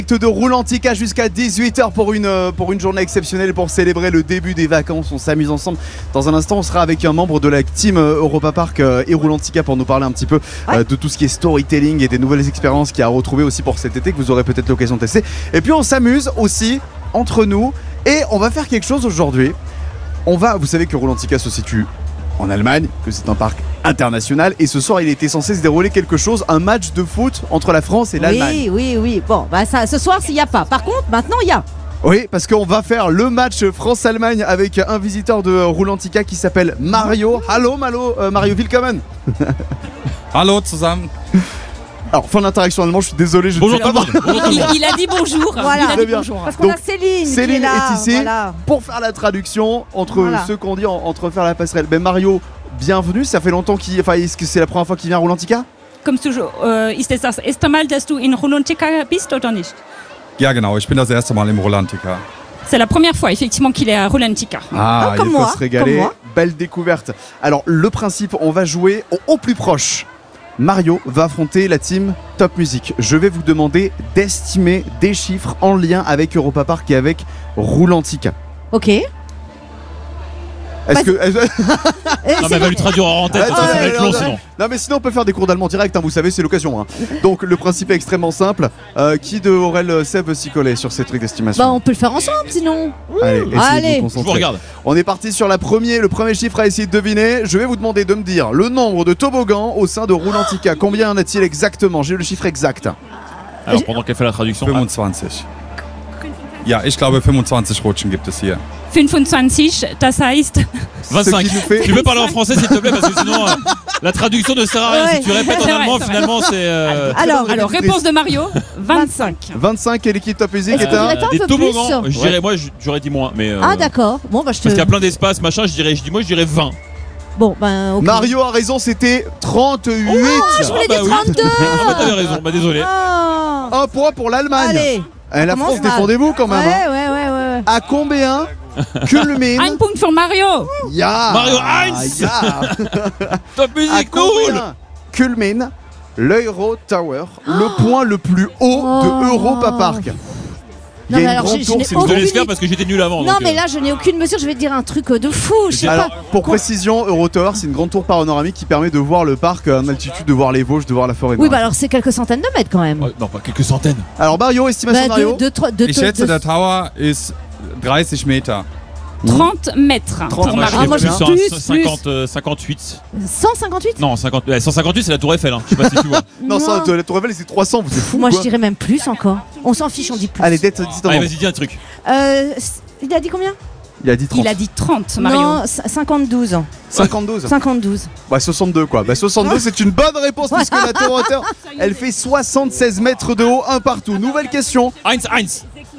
De Roulantica jusqu'à 18h pour une journée exceptionnelle pour célébrer le début des vacances. On s'amuse ensemble. Dans un instant, on sera avec un membre de la team Europa Park et Roulantica pour nous parler un petit peu de tout ce qui est storytelling et des nouvelles expériences qu'il y a à retrouver aussi pour cet été que vous aurez peut-être l'occasion de tester. Et puis on s'amuse aussi entre nous et on va faire quelque chose aujourd'hui. Vous savez que Roulantica se situe en Allemagne, que c'est un parc international et ce soir il était censé se dérouler quelque chose, un match de foot entre la France et l'Allemagne. Oui. Bon, bah ça, ce soir s'il n'y a pas. Par contre, maintenant il y a. Oui, parce qu'on va faire le match France-Allemagne avec un visiteur de Roulantica qui s'appelle Mario. Hallo Mario, willkommen. Hallo zusammen. Alors, fin d'interaction allemand, je suis désolé, bonjour ne sais pas. Il a dit bonjour. Voilà. Il a dit bonjour. Parce qu'on a Céline qui est là, est ici pour faire la traduction entre ceux qu'on dit entre faire la passerelle. Ben Mario, bienvenue, ça fait longtemps est-ce que c'est la première fois qu'il vient à Roulantica? Kommst du, ist es das erste Mal, dass du in Roulantica bist oder nicht? Ja genau, ich bin das erste Mal im Roulantica. C'est la première fois effectivement qu'il est à Roulantica. Ah, il faut se régaler, belle découverte. Alors le principe, on va jouer au plus proche. Mario va affronter la team Top Music. Je vais vous demander d'estimer des chiffres en lien avec Europa Park et avec Roulantica. Ok. Est-ce que... Non mais elle va lui traduire en tête, ça va être long sinon. Non mais sinon on peut faire des cours d'allemand direct, vous savez c'est l'occasion. Donc le principe est extrêmement simple. Qui de Aurel Seb veut s'y coller sur ces trucs d'estimation? Bah on peut le faire ensemble sinon. Allez, je vous regarde. On est parti sur le premier chiffre à essayer de deviner. Je vais vous demander de me dire le nombre de toboggans au sein de Roulantica. Combien en a-t-il exactement? J'ai le chiffre exact. Alors pendant qu'elle fait la traduction. 25. Ja, ich glaube 25 Rutschen gibt es hier. 25, das heißt... 25. Tu peux parler en français s'il te plaît parce que sinon la traduction ne sert à rien. Si tu répètes en allemand finalement c'est... Alors réponse de Mario, 25. 25 et l'équipe Top Music est à... Des toboggans, moi j'aurais dit moins mais... Ah d'accord, bon bah je te... Parce qu'il y a plein d'espace machin, je dirais 20. Bon ben okay. Mario a raison, c'était 38. Je voulais dire 32. Ah t'avais raison, désolé. Un point pour l'Allemagne. Allez. La France, défendez-vous quand même. Ouais. À combien culmine... Un point pour Mario. Mario Heinz. Top Music, cool. Culmine l'Euro Tower, le point le plus haut de Europa Park. Non, mais alors, je vous devez le faire parce que j'étais nul avant. Non, mais là, je n'ai aucune mesure. Je vais te dire un truc de fou. Je sais pas. Pour précision, Euro Tower, c'est une grande tour panoramique qui permet de voir le parc en altitude, de voir les Vosges, de voir la forêt. Oui, bah alors c'est quelques centaines de mètres quand même. Non, pas quelques centaines. Alors, Mario, estimation de Mario. Ich schätze, der Tower ist 30 Meter. 30 mètres pour Mario. Moi, plus 58. 158 Non, 158 c'est la tour Eiffel, je sais pas si tu vois. Non, la tour Eiffel c'est 300, vous êtes fou. Moi je dirais même plus encore. On s'en fiche, on dit plus. Allez, allez vas-y, dis un truc. Il a dit combien? Il a dit 30. Il a dit 30, Mario. Non, 52 ans. 52. 52. Bah 62 quoi. Bah 62 c'est une bonne réponse puisque la tour hauteur elle fait 76 mètres de haut, un partout. Nouvelle question. Heinz.